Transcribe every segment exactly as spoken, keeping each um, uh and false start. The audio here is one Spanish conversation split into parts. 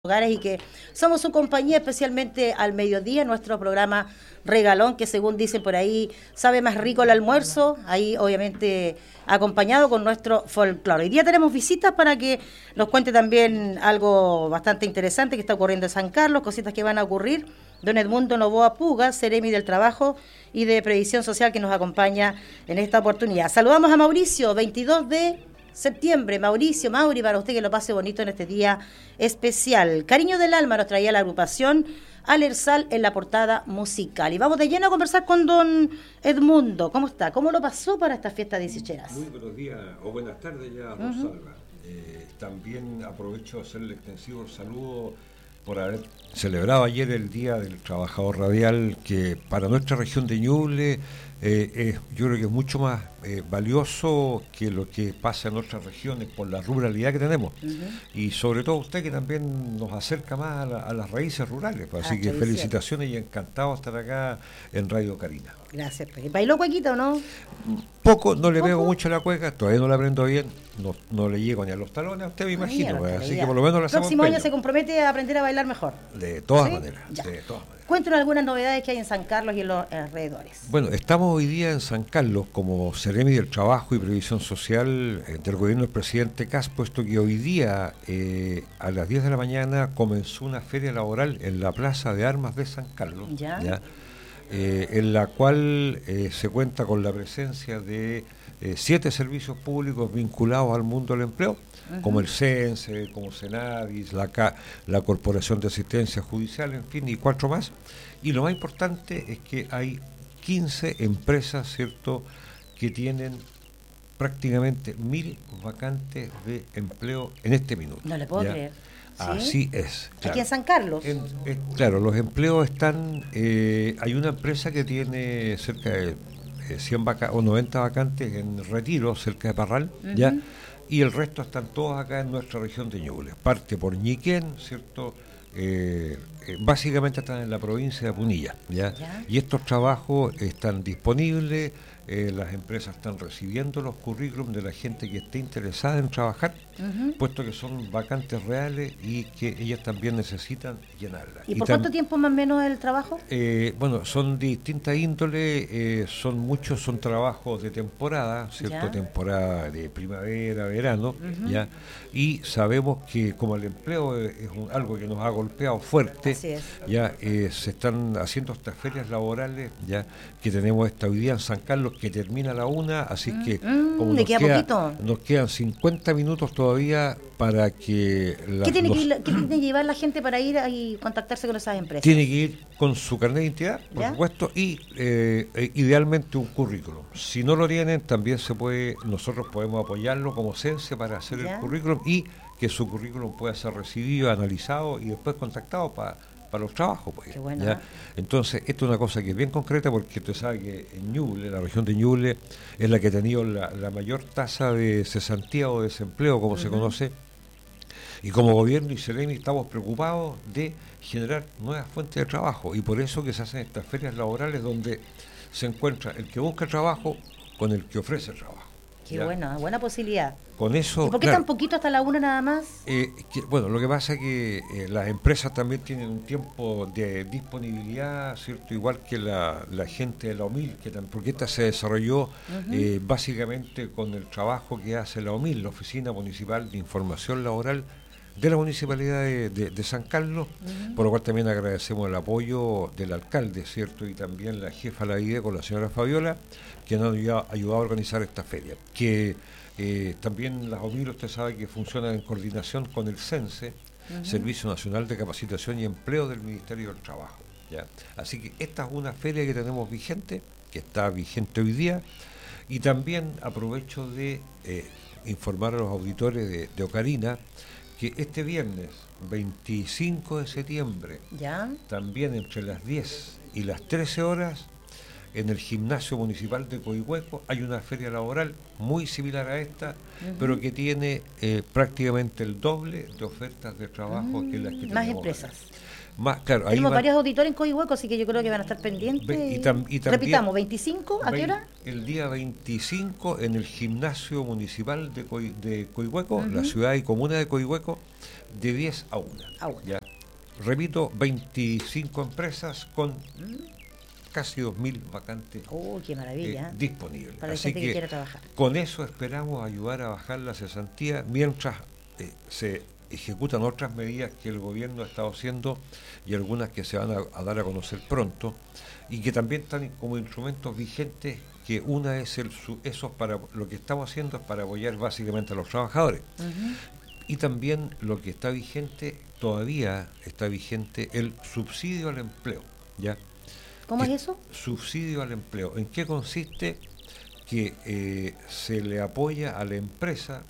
Hogares y que somos su compañía, especialmente al mediodía, nuestro programa Regalón, que según dicen por ahí, sabe más rico el almuerzo, ahí obviamente acompañado con nuestro folclore. Hoy día tenemos visitas para que nos cuente también algo bastante interesante que está ocurriendo en San Carlos, cositas que van a ocurrir. Don Edmundo Novoa Puga, Seremi del Trabajo y de Previsión Social, que nos acompaña en esta oportunidad. Saludamos a Mauricio, veintidós de septiembre. Mauricio, Mauri, para usted que lo pase bonito en este día especial. Cariño del alma nos traía la agrupación Alersal en la portada musical. Y vamos de lleno a conversar con don Edmundo. ¿Cómo está? ¿Cómo lo pasó para esta fiesta de dieciocheras? Muy buenos días o buenas tardes ya, Rosalba. Uh-huh. eh, también aprovecho de hacerle extensivo el saludo por haber celebrado ayer el Día del Trabajador Radial, que para nuestra región de Ñuble eh, eh, yo creo que es mucho más eh, valioso que lo que pasa en otras regiones por la ruralidad que tenemos. Uh-huh. Y sobre todo usted, que también nos acerca más a, la, a las raíces rurales. Pues, así ah, que felicitaciones y encantado de estar acá en Radio Carina. Gracias. ¿Bailó cuequito o no? Poco, no le ¿Poco? Veo mucho la cueca, todavía no la aprendo bien, no, no le llego ni a los talones a usted, me imagino. Pues, así que por lo menos la hacemos. El próximo año se compromete a aprender a bailar mejor. De todas ¿Sí? maneras, ya. de todas maneras. Cuéntanos algunas novedades que hay en San Carlos y en los alrededores. Bueno, estamos hoy día en San Carlos como Seremi del Trabajo y Previsión Social eh, del gobierno del presidente Kast, puesto que hoy día eh, a las diez de la mañana comenzó una feria laboral en la Plaza de Armas de San Carlos, ¿Ya? ¿ya? Eh, en la cual eh, se cuenta con la presencia de eh, siete servicios públicos vinculados al mundo del empleo, uh-huh. como el CENSE, como Senadis, la, la Corporación de Asistencia Judicial, en fin, y cuatro más. Y lo más importante es que hay quince empresas, ¿cierto?, que tienen prácticamente mil vacantes de empleo en este minuto. No le puedo ¿ya? creer. ¿Sí? Así es. Claro. Aquí en San Carlos. En, eh, claro, los empleos están. Eh, hay una empresa que tiene cerca de eh, cien vaca- o noventa vacantes en Retiro, cerca de Parral, uh-huh. ya, y el resto están todos acá en nuestra región de Ñuble. Parte por Ñiquén, ¿cierto? Eh, eh, básicamente están en la provincia de Punilla, ¿ya? ¿Ya? Y estos trabajos están disponibles. Eh, las empresas están recibiendo los currículums de la gente que esté interesada en trabajar, uh-huh. puesto que son vacantes reales y que ellas también necesitan llenarlas. ¿Y, y por tam- cuánto tiempo más o menos el trabajo? Eh, bueno, son de distinta índole, eh, son muchos, son trabajos de temporada, ¿cierto? ¿Ya? Temporada de primavera, verano, uh-huh. ¿ya? Y sabemos que como el empleo es, es un, algo que nos ha golpeado fuerte, ya eh, se están haciendo estas ferias laborales, ya que tenemos esta hoy día en San Carlos, que termina a la una, así mm, que como mm, nos, queda queda, nos quedan cincuenta minutos todavía para que... La, ¿Qué, tiene los, que ir, ¿Qué tiene que llevar la gente para ir y contactarse con esas empresas? Tiene que ir con su carnet de identidad, por ¿Ya? supuesto, y eh, eh, idealmente un currículum. Si no lo tienen, también se puede, nosotros podemos apoyarlo como CENSE para hacer ¿Ya? el currículum y que su currículum pueda ser recibido, analizado y después contactado para... para los trabajos, pues. Qué bueno. ¿Ya? Entonces, esto es una cosa que es bien concreta, porque usted sabe que en Ñuble, la región de Ñuble, es la que ha tenido la, la mayor tasa de cesantía o desempleo, como uh-huh. se conoce, y como gobierno y Seremi estamos preocupados de generar nuevas fuentes de trabajo, y por eso que se hacen estas ferias laborales donde se encuentra el que busca trabajo con el que ofrece trabajo. Qué ¿ya? buena, buena posibilidad. Con eso, ¿Y por qué claro, tan poquito hasta la una nada más? Eh, que, bueno, lo que pasa es que eh, las empresas también tienen un tiempo de disponibilidad, ¿cierto? Igual que la, la gente de la O M I L, que porque esta se desarrolló uh-huh. eh, básicamente con el trabajo que hace la O M I L, la Oficina Municipal de Información Laboral de la Municipalidad de, de, de San Carlos, uh-huh. por lo cual también agradecemos el apoyo del alcalde, ¿cierto? Y también la jefa de la I D E con la señora Fabiola, que nos han ayudado, ayudado a organizar esta feria. Que eh, también las O M I L, usted sabe que funcionan en coordinación con el CENSE, uh-huh. Servicio Nacional de Capacitación y Empleo del Ministerio del Trabajo, ¿ya? Así que esta es una feria que tenemos vigente, que está vigente hoy día, y también aprovecho de eh, informar a los auditores de, de Ocarina que este viernes veinticinco de septiembre, ¿ya? También entre las diez y las trece horas, en el gimnasio municipal de Coihueco hay una feria laboral muy similar a esta, uh-huh. pero que tiene eh, prácticamente el doble de ofertas de trabajo uh-huh. que las que tenemos. Más empresas. Más, claro, Tenemos ahí van, varios auditores en Coihueco, así que yo creo que van a estar pendientes. Ve, y tam, y también, repitamos, ¿veinticinco? ¿A qué hora? El día veinticinco en el gimnasio municipal de, Coi, de Coihueco, uh-huh. la ciudad y comuna de Coihueco, de diez a una. A una. ¿Ya? Repito, veinticinco empresas con uh-huh. casi dos mil vacantes oh, qué maravilla, eh, disponibles. Para la Así gente que, que quiera trabajar. Con eso esperamos ayudar a bajar la cesantía mientras eh, se ejecutan otras medidas que el gobierno ha estado haciendo y algunas que se van a, a dar a conocer pronto y que también están como instrumentos vigentes, que una es el eso para lo que estamos haciendo es para apoyar básicamente a los trabajadores. Uh-huh. Y también lo que está vigente, todavía está vigente el subsidio al empleo, ¿ya? ¿Cómo es eso? Subsidio al empleo. ¿En qué consiste? Que eh, se le apoya a la empresa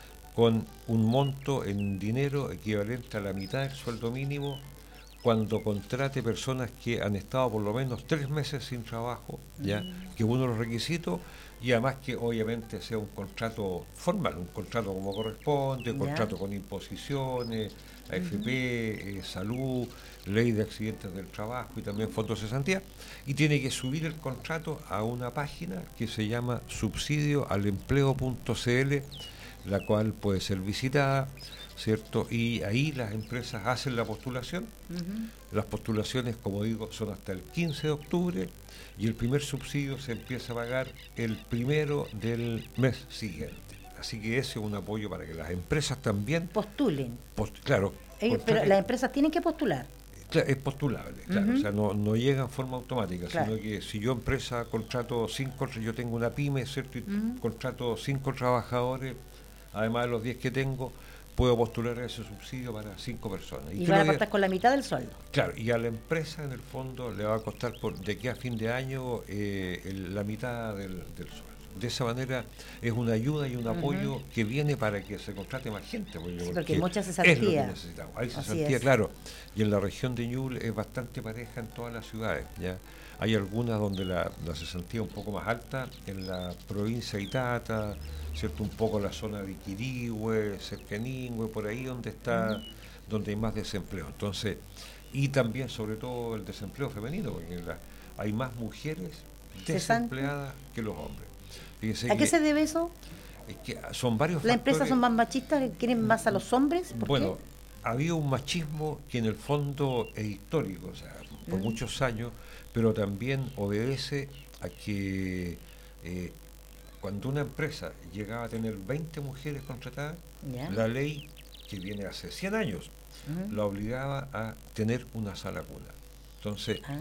con un monto en dinero equivalente a la mitad del sueldo mínimo cuando contrate personas que han estado por lo menos tres meses sin trabajo, ya mm. que uno de los requisitos, y además que obviamente sea un contrato formal, un contrato como corresponde, un contrato con imposiciones, A F P, uh-huh. eh, salud, ley de accidentes del trabajo y también fondos de cesantía, y tiene que subir el contrato a una página que se llama subsidio al empleo punto c l, la cual puede ser visitada, ¿cierto? Y ahí las empresas hacen la postulación. Uh-huh. Las postulaciones, como digo, son hasta el quince de octubre y el primer subsidio se empieza a pagar el primero del mes siguiente. Así que ese es un apoyo para que las empresas también postulen. Post, claro. Ellos, pero las empresas tienen que postular. Claro, es postulable, claro, uh-huh. o sea, no, no llega en forma automática, claro. sino que si yo empresa contrato cinco, yo tengo una pyme, ¿cierto? Y uh-huh. contrato cinco trabajadores, además de los diez que tengo, puedo postular a ese subsidio para cinco personas. Y, y van a aportar con la mitad del sueldo. Claro, y a la empresa en el fondo le va a costar por de aquí a fin de año eh, el, la mitad del, del sueldo. De esa manera es una ayuda y un apoyo uh-huh. que viene para que se contrate más gente. Porque, sí, porque, porque mucha cesantía. Es lo que necesitamos. Hay cesantía, claro. Y en la región de Ñuble es bastante pareja en todas las ciudades. ¿Ya? Hay algunas donde la, la cesantía es un poco más alta, en la provincia de Itata, ¿cierto? Un poco la zona de Quirihue, Cercaningüe, por ahí donde está, uh-huh. donde hay más desempleo. Entonces, y también sobre todo el desempleo femenino, porque la, hay más mujeres desempleadas que los hombres. Fíjese ¿A qué se debe eso? Es que son varios ¿Las factores. Empresas son más machistas, quieren más a los hombres? ¿Por bueno, qué? Había un machismo que en el fondo es histórico, o sea, por uh-huh. muchos años, pero también obedece a que eh, cuando una empresa llegaba a tener veinte mujeres contratadas, yeah. la ley que viene hace cien años uh-huh. la obligaba a tener una sala cuna. Entonces, ah.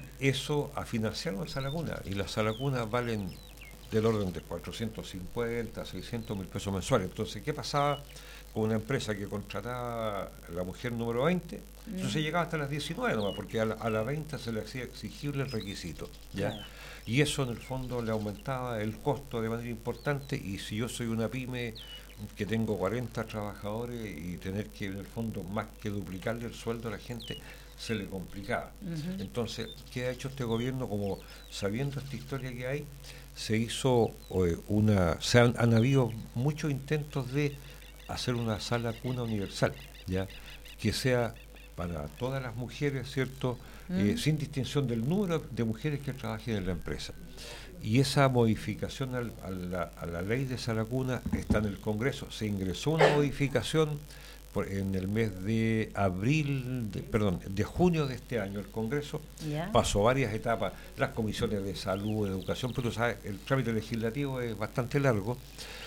eso a financiar una sala cuna, y las salas cunas valen del orden de cuatrocientos cincuenta, seiscientos mil pesos mensuales. Entonces, ¿qué pasaba con una empresa que contrataba a la mujer número veinte? Mm. Entonces llegaba hasta las diecinueve nomás, porque a la, a la veinte se le hacía exigible el requisito, ¿ya? Claro. Y eso en el fondo le aumentaba el costo de manera importante, y si yo soy una pyme que tengo cuarenta trabajadores y tener que en el fondo más que duplicarle el sueldo a la gente, se le complicaba. Uh-huh. Entonces, ¿qué ha hecho este gobierno? Como sabiendo esta historia que hay, se hizo eh, una, se han, han habido muchos intentos de hacer una sala cuna universal, ya que sea para todas las mujeres, ¿cierto? Mm. Eh, sin distinción del número de mujeres que trabajen en la empresa. Y esa modificación al, a, la, a la ley de sala cuna está en el Congreso. Se ingresó una modificación por, en el mes de abril, de, perdón, de junio de este año. El Congreso yeah. pasó varias etapas, las comisiones de salud, de educación, pero sabes, el trámite legislativo es bastante largo.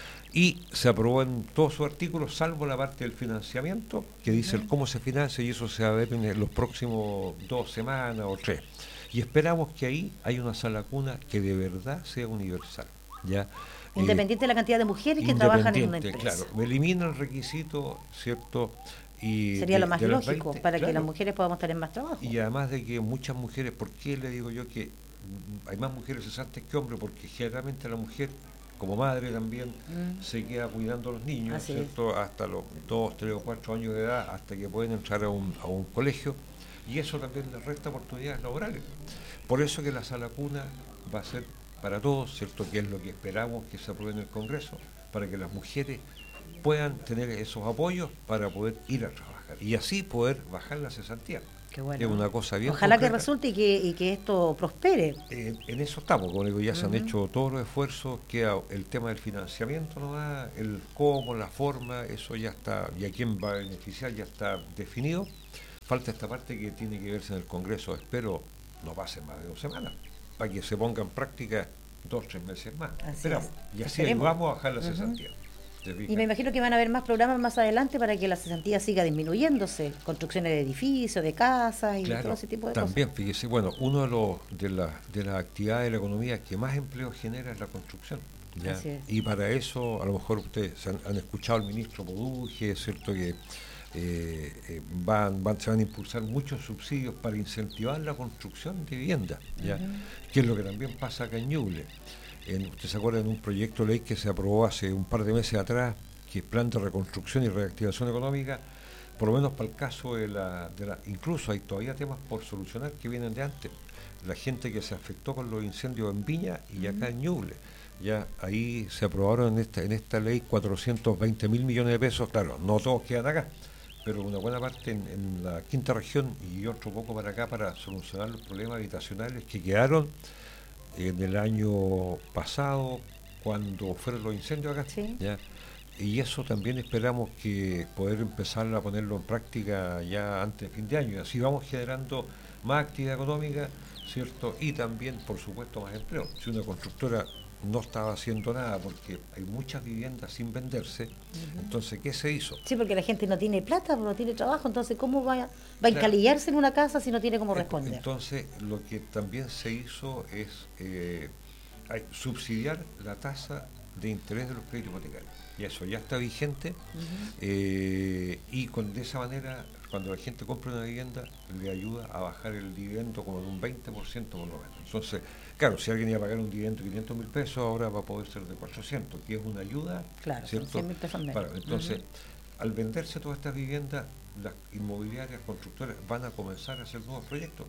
Y se aprobó en todos sus artículos, salvo la parte del financiamiento, que dice uh-huh. el cómo se financia, y eso se va a ver en los próximos dos semanas o tres. Y esperamos que ahí haya una sala cuna que de verdad sea universal, ¿ya? Independiente eh, de la cantidad de mujeres que trabajan en una empresa. Claro, elimina el requisito, ¿cierto? Y sería de, lo más lógico, veinte, para claro, que las mujeres podamos tener más trabajo. Y además de que muchas mujeres, ¿por qué le digo yo que hay más mujeres cesantes que hombres? Porque generalmente la mujer como madre también, Mm. se queda cuidando a los niños, Así ¿cierto? Hasta los dos, tres o cuatro años de edad, hasta que pueden entrar a un, a un colegio, y eso también les resta oportunidades laborales. Por eso que la sala cuna va a ser para todos, ¿cierto? Que es lo que esperamos que se apruebe en el Congreso, para que las mujeres puedan tener esos apoyos para poder ir a trabajar y así poder bajar la cesantía. Qué bueno. Es una cosa bien Ojalá concreta. que resulte y que, y que esto prospere. Eh, en eso estamos, como digo, ya se han Uh-huh. hecho todos los esfuerzos, queda el tema del financiamiento nomás, el cómo, la forma, eso ya está, y a quién va a beneficiar ya está definido. Falta esta parte que tiene que verse en el Congreso, espero no pase más de dos semanas, para que se ponga en práctica dos, tres meses más. Así Esperamos, es. y así Esperemos. ayudamos a bajar la Uh-huh. cesantía. Y me imagino que van a haber más programas más adelante para que la cesantía siga disminuyéndose, construcciones de edificios, de casas y Claro, todo ese tipo de también, cosas. fíjese, bueno, uno de, los, de, la, de las actividades de la economía que más empleo genera es la construcción. ¿ya? Así es. Y para eso, a lo mejor ustedes han, han escuchado al ministro Poduje, es cierto que eh, eh, van, van, se van a impulsar muchos subsidios para incentivar la construcción de viviendas, ¿ya? Uh-huh. Que es lo que también pasa acá en Ñuble. En, usted se acuerda de un proyecto de ley que se aprobó hace un par de meses atrás, que es plan de reconstrucción y reactivación económica, por lo menos para el caso de la, de la... Incluso hay todavía temas por solucionar que vienen de antes. La gente que se afectó con los incendios en Viña y acá en Ñuble. Ya ahí se aprobaron en esta, en esta ley cuatrocientos veinte mil millones de pesos. Claro, no todos quedan acá, pero una buena parte en, en la quinta región y otro poco para acá para solucionar los problemas habitacionales que quedaron en el año pasado cuando fueron los incendios acá. Sí. ¿ya? Y eso también esperamos que poder empezar a ponerlo en práctica ya antes de fin de año. Y así vamos generando más actividad económica, ¿cierto? Y también, por supuesto, más empleo. Si una constructora no estaba haciendo nada porque hay muchas viviendas sin venderse, uh-huh. entonces, ¿qué se hizo? Sí, porque la gente no tiene plata, no tiene trabajo, entonces, ¿cómo va a, va a encalillarse claro. en una casa si no tiene cómo responder? Entonces, lo que también se hizo es eh, subsidiar la tasa de interés de los créditos hipotecarios. Y eso ya está vigente, uh-huh. eh, y con de esa manera, cuando la gente compra una vivienda, le ayuda a bajar el dividendo como de un veinte por ciento por lo menos. Entonces, claro, si alguien iba a pagar un dividendo de quinientos mil pesos, ahora va a poder ser de cuatrocientos, que es una ayuda, claro, ¿cierto? cien mil pesos menos. Para, entonces, uh-huh. al venderse todas estas viviendas, las inmobiliarias, constructoras, van a comenzar a hacer nuevos proyectos.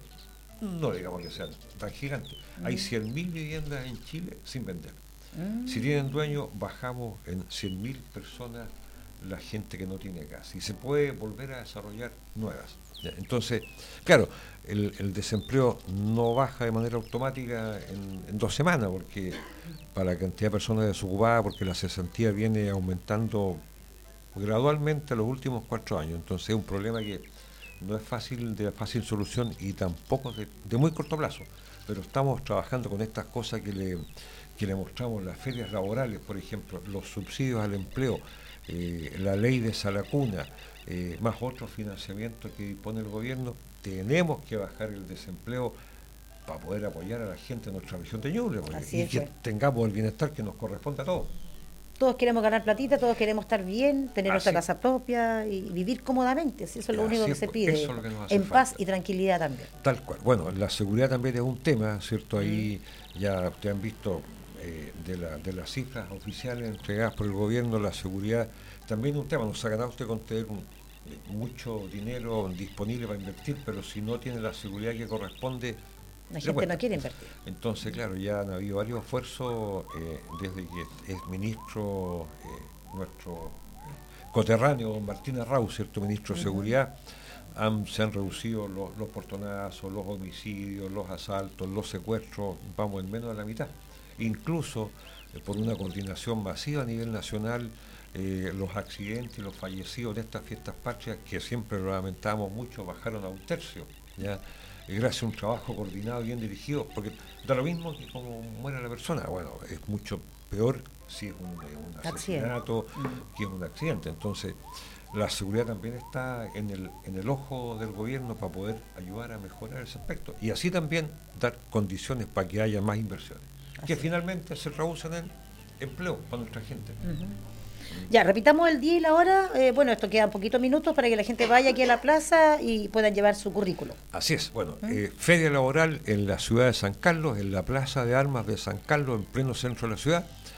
No digamos que sean tan gigantes. Uh-huh. Hay cien mil viviendas en Chile sin vender. Mm. Si tienen dueño, bajamos en cien mil personas la gente que no tiene casa y se puede volver a desarrollar nuevas. ¿ya? Entonces, claro, el, el desempleo no baja de manera automática en, en dos semanas, porque para la cantidad de personas desocupadas, porque la cesantía viene aumentando gradualmente los últimos cuatro años. Entonces es un problema que no es fácil de fácil solución y tampoco de, de muy corto plazo, pero estamos trabajando con estas cosas que le que le mostramos, las ferias laborales, por ejemplo, los subsidios al empleo, eh, la ley de sala cuna, eh, más otros financiamientos que dispone el gobierno. Tenemos que bajar el desempleo para poder apoyar a la gente de nuestra región de Ñuble, y que pues. tengamos el bienestar que nos corresponde a todos. Todos queremos ganar platita, todos queremos estar bien, tener Así. nuestra casa propia y vivir cómodamente. Eso es lo Así único que es, se pide, eso es lo que nos hace en falta. Paz y tranquilidad también. Tal cual. Bueno, la seguridad también es un tema, ¿cierto? Ahí mm. ya ustedes han visto eh, de, la, de las cifras oficiales entregadas por el gobierno, la seguridad también es un tema. Nos ha ganado usted con tener un, mucho dinero disponible para invertir, pero si no tiene la seguridad que corresponde, la gente bueno, no quiere invertir. Entonces, claro, ya han habido varios esfuerzos eh, desde que es ministro, eh, nuestro eh, coterráneo, don Martín Arrau, ¿cierto? Ministro de uh-huh. Seguridad, han, se han reducido los, los portonazos, los homicidios, los asaltos, los secuestros, vamos en menos de la mitad. Incluso, eh, por una coordinación masiva a nivel nacional, eh, los accidentes y los fallecidos de estas fiestas patrias, que siempre lo lamentamos mucho, bajaron a un tercio, ¿ya? Gracias a un trabajo coordinado, bien dirigido, porque da lo mismo que como muera la persona. Bueno, es mucho peor si es un, un asesinato mm. que es un accidente. Entonces, la seguridad también está en el, en el ojo del gobierno para poder ayudar a mejorar ese aspecto. Y así también dar condiciones para que haya más inversiones, así que finalmente se traducen en empleo para nuestra gente. Uh-huh. Ya, repitamos el día y la hora. Eh, bueno, esto queda poquitos minutos para que la gente vaya aquí a la plaza y puedan llevar su currículo. Así es. Bueno, ¿Mm? eh, feria laboral en la ciudad de San Carlos, en la Plaza de Armas de San Carlos, en pleno centro de la ciudad,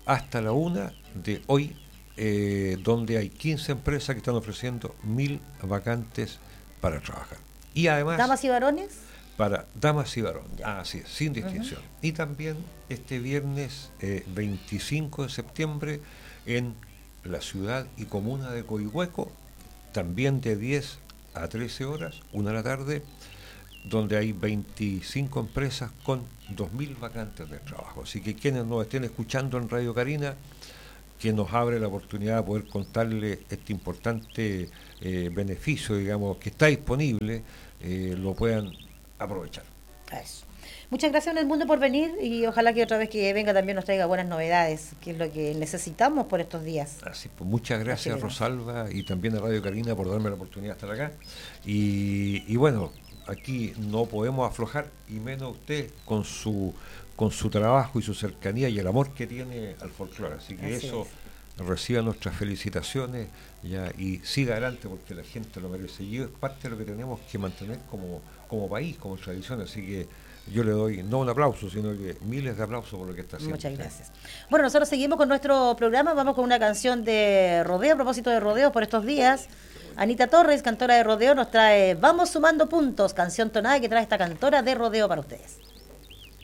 hasta la una de hoy, eh, donde hay quince empresas que están ofreciendo mil vacantes para trabajar. Y además... ¿Damas y varones? Para damas y varones, ah, así es, sin distinción. Uh-huh. Y también este viernes eh, veinticinco de septiembre en la ciudad y comuna de Coihueco, también de diez a trece horas, una de la tarde, donde hay veinticinco empresas con dos mil vacantes de trabajo. Así que quienes nos estén escuchando en Radio Carina, que nos abre la oportunidad de poder contarle este importante eh, beneficio, digamos, que está disponible, eh, lo puedan aprovechar. Eso. Muchas gracias, en el mundo, por venir, y ojalá que otra vez que venga también nos traiga buenas novedades, que es lo que necesitamos por estos días. Así pues, muchas gracias, Rosalba, y también a Radio Carina por darme la oportunidad de estar acá. Y, y bueno, aquí no podemos aflojar, y menos usted con su con su trabajo y su cercanía y el amor que tiene al folclore. Así que Así eso es. Reciba nuestras felicitaciones ya, y siga adelante, porque la gente lo merece. Y es parte de lo que tenemos que mantener como, como país, como tradición. Así que yo le doy no un aplauso, sino que miles de aplausos por lo que está haciendo. Muchas gracias. Bueno, nosotros seguimos con nuestro programa. Vamos con una canción de rodeo, a propósito de rodeo por estos días. Anita Torres, cantora de rodeo, nos trae Vamos Sumando Puntos, canción tonada que trae esta cantora de rodeo para ustedes.